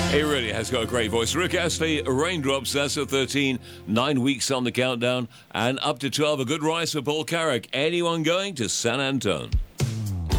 He really has got a great voice. Rick Astley, Raindrops, that's at 13, 9 weeks on the countdown, and up to 12, a good rise for Paul Carrack. Anyone going to San Antone?